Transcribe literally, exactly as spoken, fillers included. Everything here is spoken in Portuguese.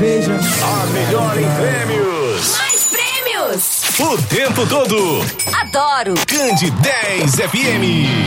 cerveja. A melhor em prêmios. Mais prêmios. O tempo todo. Adoro. Cande dez F M.